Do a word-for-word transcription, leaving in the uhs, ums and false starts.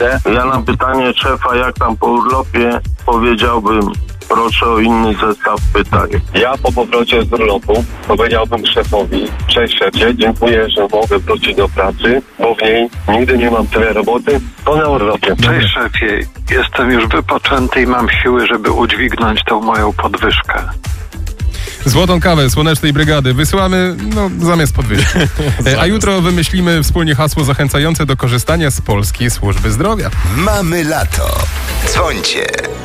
Ja na pytanie szefa, jak tam po urlopie, powiedziałbym, proszę o inny zestaw pytań. Ja po powrocie z urlopu powiedziałbym szefowi: cześć szefie, dziękuję, że mogę wrócić do pracy, bo w niej nigdy nie mam tyle roboty, to na urlopie. Cześć szefie, jestem już wypoczęty i mam siły, żeby udźwignąć tą moją podwyżkę. Złotą kawę Słonecznej Brygady wysyłamy, no, zamiast podwyżki. A jutro wymyślimy wspólnie hasło zachęcające do korzystania z polskiej służby zdrowia. Mamy lato. Dzwońcie.